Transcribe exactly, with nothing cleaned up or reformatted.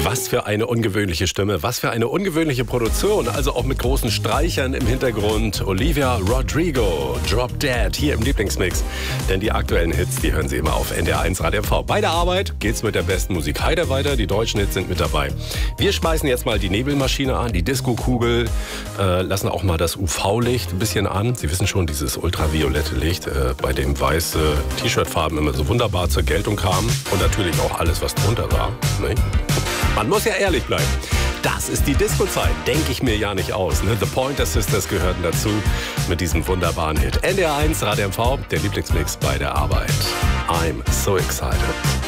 Was für eine ungewöhnliche Stimme, was für eine ungewöhnliche Produktion, also auch mit großen Streichern im Hintergrund. Olivia Rodrigo, Drop Dead, hier im Lieblingsmix. Denn die aktuellen Hits, die hören Sie immer auf N D R eins Radio M V. Bei der Arbeit geht's mit der besten Musik heiter weiter, die deutschen Hits sind mit dabei. Wir schmeißen jetzt mal die Nebelmaschine an, die Disco-Kugel, äh, lassen auch mal das U V-Licht ein bisschen an. Sie wissen schon, dieses ultraviolette Licht, äh, bei dem weiße T-Shirt-Farben immer so wunderbar zur Geltung kamen. Und natürlich auch alles, was drunter war. Ne? Man muss ja ehrlich bleiben. Das ist die Disco-Zeit, denke ich mir ja nicht aus. Ne? The Pointer Sisters gehörten dazu mit diesem wunderbaren Hit. N D R eins Radio M V, der Lieblingsmix bei der Arbeit. I'm so excited.